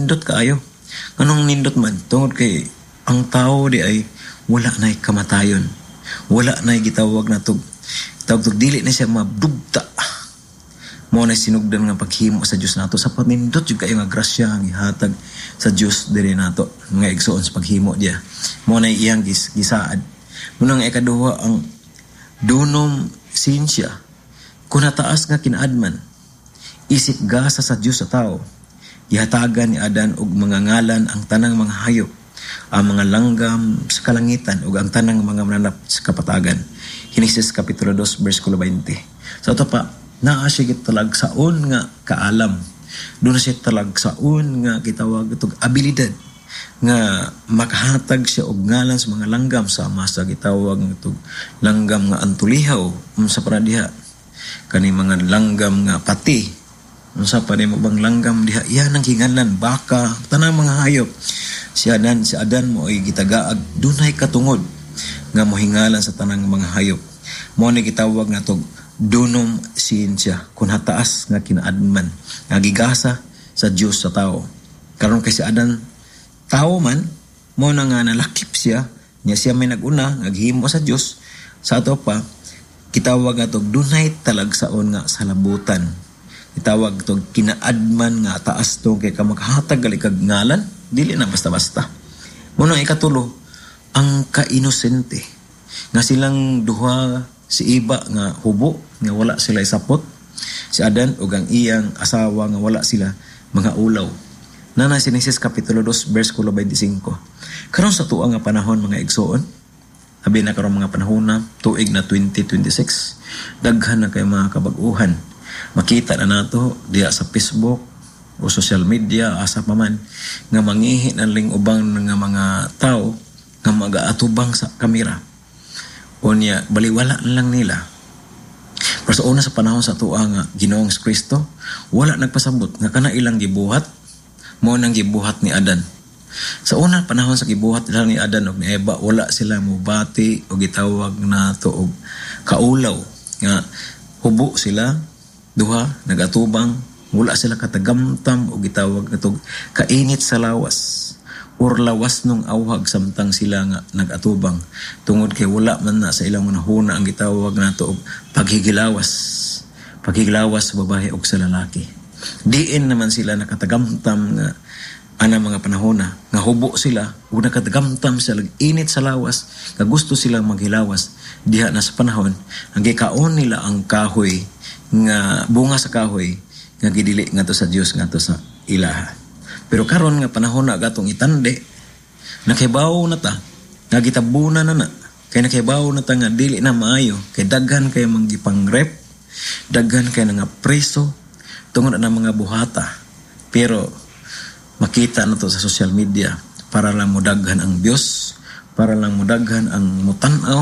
nindot kaayo. Anong nindot man? Tungod kay ang tao di ay wala na'y kamatayon. Wala na'y gitawag na tug. Tawag dili na siya mabdugta. Mo na sinugdan nga paghimo sa Dios nato sa panindot jud kayo nga grasya ang ihatag sa Dios diri nato nga igsoon sa paghimo dia. Mo na iyang gisaad. Muna nga ikaduha ang dunom sinsya kun nataas nga kinaadman isip gasa sa Dios sa tao. Gihatagan ni Adan og mga ngalan ang tanang mga hayop, ang mga langgam sa kalangitan ug ang tanang mga mananap sa kapatagan. Genesis Kapitulo 2 versikulo 20. So ito pa, naa siya talagsaon nga kaalam. Doon na siya talagsaon nga gitawag itong abilidad nga makahatag siya og ngalan sa mga langgam sa masa gitawag itong langgam nga antulihaw sa paradiha. Kani mga langgam nga pati sa pa mo bang langgam diha iyan ang hinganlan baka tanang mga hayop si Adan mo ay gitagaag dunay katungod nga mohingalan sa tanang mga hayop mo ni gitawag nga tog dunom siyensya kun hataas nga kinaadman nga gigasa sa Dios sa tao karon kay si Adan tao man mo na nga nalakip siya niya siya may naguna naghimo sa Dios sa ato pa gitawag nga tog dunay talagsaon nga salabutan. Itawag to kinaadman nga taas to kay ka makahatag gali kag ngalan dili na basta-basta. Muna ikatulo ang kainosente nga silang duha si Iba nga hubo nga wala sila isapot si Adan ug ang iyang asawa nga wala sila mga ulaw. Nana Genesis Kapitulo 2 versikulo 25. Karon sa tuwa nga panahon mga igsoon abi na karon mga panahon na tuig na 2026 daghan na kay mga kabag-uhan. Makita na nato diya sa Facebook o social media asa pa man nga mangihi ng lingubang nga mga tao nga mag-aatubang sa kamera. Unya baliwala lang nila. Pero sa una sa panahon sa tuwa nga Ginoong Kristo wala nagpasabot nga kana ilang gibuhat mo nang gibuhat ni Adan. Sa una panahon sa gibuhat nila ni Adan ug ni Eva wala sila mobati o gitawag na to og kaulaw nga hubo sila duha nagatubang wala sila katagamtam o gitawag natog kainit sa lawas or lawas nung awhag samtang sila nga nagatubang tungod kay wala man na sa ilang manahuna ang gitawag nato og paghigilawas sa babae o sa lalaki. Diin naman sila nakatagamtam nga ana mga panahona nga hubo sila ug nakatagamtam sila init sa lawas nga gusto silang maghilawas diha na sa panahon ang gikaon nila ang kahoy nga bunga sa kahoy nga gidili nga to sa Dios nga to sa ilaha. Pero karon nga panahon na gatong itande nakibaw na ta nga gitabunan na kay nakibaw na ta nga dili na maayo kay daghan kay manggipang-rep daghan kay nga preso tungod na mga buhata. Pero makita na to sa social media para lang modaghan ang Dios, para lang modaghan ang mutanaw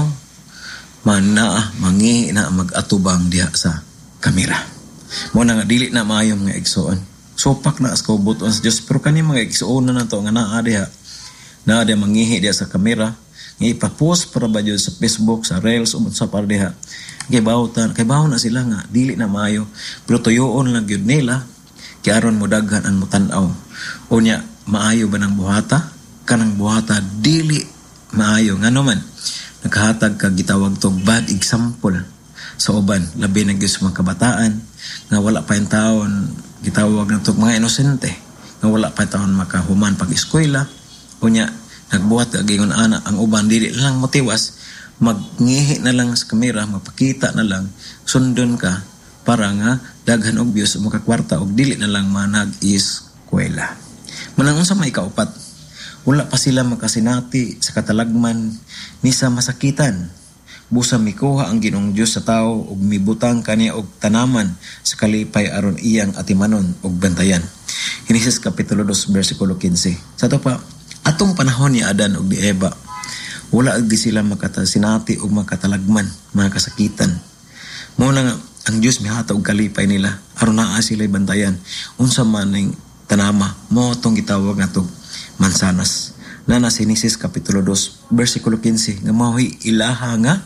manaa mangi na mag-atubang diha sa kamera. Mo na nga dili na maayo mga igsoon. Sopak na as kaubuton sa Dios pero kani mga igsoon na to nga naa diha. Naa diha mangihi diha sa kamera, nga ipa-post para ba sa Facebook, sa Reels o sa par diha. Kay bawo na sila nga dili na maayo pero tuyoon lang gyud nila kay aron mo daghan ang mutanaw. Unya maayo ba nang buhata? Kanang buhata dili maayo ngano man naghatag kag gitawag tog bad example sa uban labi na gyud sa mga kabataan nga wala pa yung taon gitawag na tog mga inosente nga wala pa taon makahuman pag-eskwela unya nagbuhat kag ingon ana ang uban dili lang motiwas magngihi na lang sa kamera mapakita na lang sundon ka para nga daghan og views makakwarta og dili na lang manag-eskwela. Manangon sa may kaupat wala pa sila makasinati sa katalagman ni sa masakitan. Busa mikuha ang Ginoong Dios sa tao ug mibutang kaniya og tanaman sa kalipay aron iyang atimanon ug bantayan. Genesis Kapitulo 2 versikulo 15. Sa to pa atong panahon ni Adan ug ni Eva wala ag sila makatasinati ug makatalagman mga kasakitan. Mao na nga ang Dios mihata og kalipay nila aron naa sila bantayan unsa man ning tanama mo tong gitawag nato mansanas. Na Genesis Kapitulo 2 versikulo 15 nga mao'y ilaha nga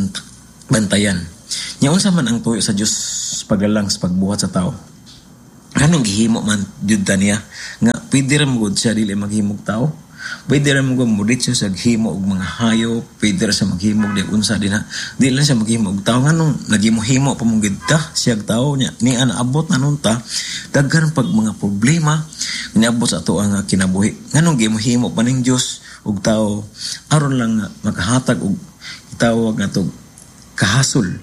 bantayan. Nya unsa man ang tuyo sa Dios paglalang sa pagbuhat sa tao. Anong gihimo man jud ta niya nga pwede ra mo siya dili maghimog tao. Pwede ra mo modit siya sa himo og mga hayop, pwede ra sa maghimog di unsa din ha. Di lang siya maghimog og tao nganong nagimo-himo pa mong gid ta siya tao niya. Ni abot na nun ta daghan pag mga problema niabot sa ato ang kinabuhi. Nganong gimo-himo pa ning Dios og tao aron lang makahatag og itawag nga to kahasol.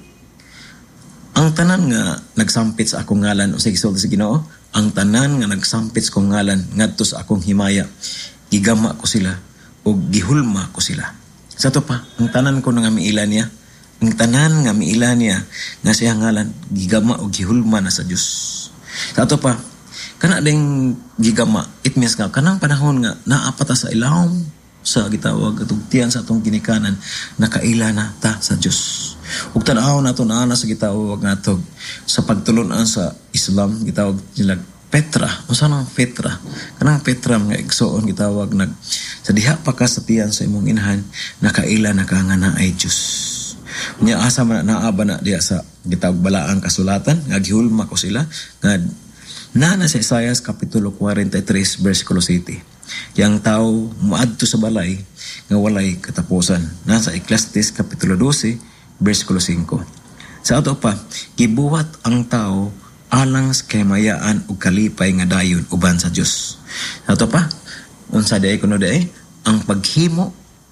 Ang tanan nga nagsampit sa akong ngalan o sa gisulti sa Ginoo, ang tanan nga nagsampit sa akong ngalan ngadto sa akong himaya, gigama ko sila o gihulma ko sila. Sa to pa, ang tanan ko nga miila niya, ang tanan nga miila niya nga siya ngalan, gigama o gihulma na sa Dios. Sa to pa, kana ding gigama, it means nga kanang panahon nga naapata sa ilawom sa gitawag katugtian sa atong ginikanan, nakaila na ta sa Dios. Ug tan-aw nato na sa gitawag nato sa pagtulunan sa Islam gitawag nila Petra. Unsa nang Petra? Kanang Petra nga igsoon gitawag nag sa diha pa ka sa tiyan sa imong inahan nakaila na ka nga naay Dios. Nya asa man naaba na diha sa gitawag balaang kasulatan nga gihulma ko sila nga na sa Isaiah kapitulo 43 bersikulo 7. Yang tao muadto sa balay nga walay katapusan. Nasa Ecclesiastes kapitulo 12 bersikulo 5. Sa ato pa, gibuhat ang tao alang sa kahimayaan o kalipay nga dayon uban sa Dios. Sa ato pa, unsa day kuno day ang paghimo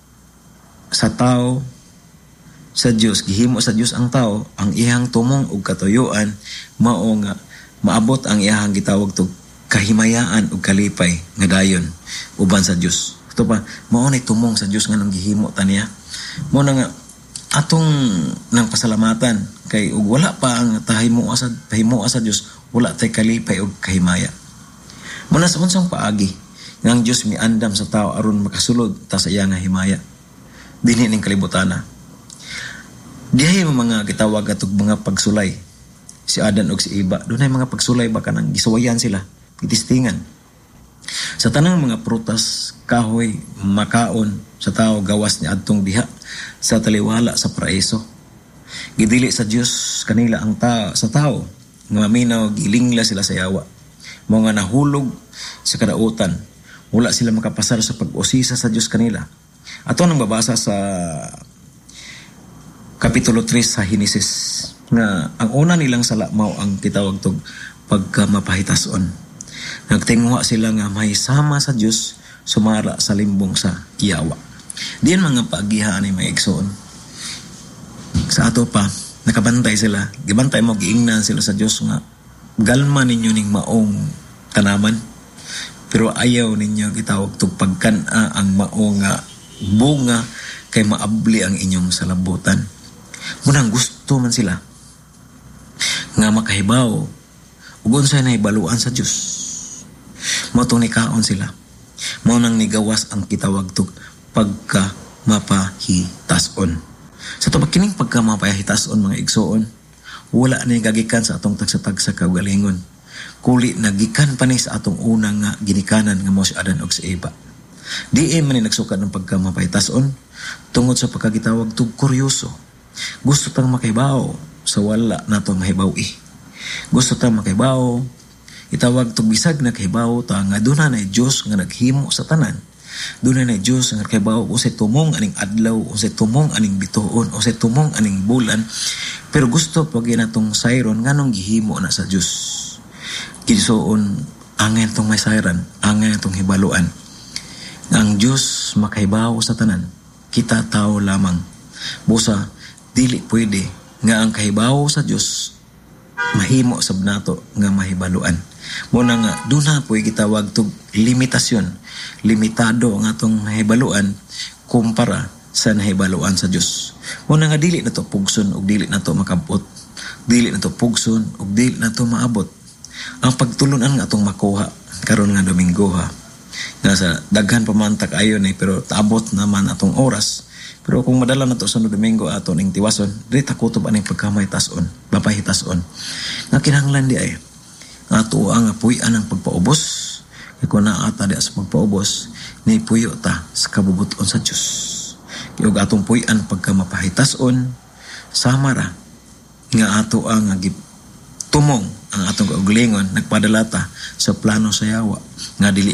sa tao sa Dios, gihimo sa Dios ang tao, ang iyang tumong ug katuyuan mao nga maabot ang iyang gitawag to kahimayaan ug kalipay nga dayon uban sa Dios. Ito pa, mao nay tumong sa Dios nga nang gihimo ta niya. Mao na nga atong nang pasalamatan kay ug wala pa ang tahimo sa Dios, wala tay kalipay ug kahimaya. Muna sa unsang paagi nga ang Dios miandam sa tao aron makasulod ta sa iya nga himaya dinhi ning kalibutana. Dihay mga gitawag atog mga pagsulay si Adan ug si Eva, dunay mga pagsulay ba kanang gisuwayan sila, gitistingan. Sa tanang mga prutas, kahoy, makaon sa tao gawas ni adtong diha sa taliwala sa paraiso. Gidili sa Dios kanila ang sa tao nga maminaw gilingla sila sa yawa. Mga nahulog sa kadautan, wala sila makapasar sa pag-usisa sa Dios kanila. Ato nang babasa sa kapitulo 3 sa Henesis nga ang una nilang sala mao ang kitawag tog pagkamapahitason. Nagtingwa sila nga mahisama sa Dios sumara sa limbong sa yawa. Diyan mga paagihaan ay may igsoon. Sa ato pa, nakabantay sila. Gibantay mo, giingnan sila sa Diyos nga galma ninyo ning maong tanaman. Pero ayaw ninyo gitawag to pagkana ang maong bunga kay maabli ang inyong salabutan. Munang gusto man sila nga makahibaw ug unsay nahibaluan sa Diyos. Mao nikaon sila. Mao nang nigawas ang kitawag to pagka mapahitason. Sa tubag kining pagka mapahitason mga igsoon, wala na gagikan sa atong tagsa-tagsa kaugalingon. Kuli nagikan pa ni sa atong unang nga ginikanan nga mao si Adan ug si Eva. Di man ni nagsukat ng pagka mapahitason tungod sa pagkagitawag tug kuryoso. Gusto tang makibaw sa wala nato mahibaw-i. Gusto tang makibaw itawag tug bisag na kahibaw ta nga duna na Dios nga naghimo sa tanan. Doon na Diyos ang kahibaw o sa tumong aning adlaw o sa tumong aning bituon o sa tumong aning bulan. Pero gusto pag natong sayron nga nung gihimo na sa Diyos. Kinsoon angay tong may sayran, angay tong hibaluan. Ang Diyos makahibaw sa tanan, kita tao lamang. Busa, dili pwede nga ang kahibaw sa Diyos mahimo sab nato nga mahibaluan. Muna nga, doon na po gitawag tog limitasyon. Limitado ang atong nahibaluan kumpara sa nahibaluan sa Diyos. Muna nga, dili na to pugson o dili na to makabot. Dili na to pugson o dili na to maabot. Ang pagtulunan nga atong makuha karon nga Domingo ha. Nga sa daghan pamantak ayon pero taabot naman atong oras. Pero kung madala na to sa Domingo ato ning tiwason, dili ta kutob aning pagkamahitason, mapahitason. Nga kinahanglan di ay ato ang puy-an ang pagpaubos. Kung naata di sa pagpaubos, ni puyo ta sa kabubuton sa Diyos. Kaya atong puy-an pagka mapahitason, samara nga ato ang tumong ang atong kaugalingon nagpadala ta sa plano sa yawa nga dili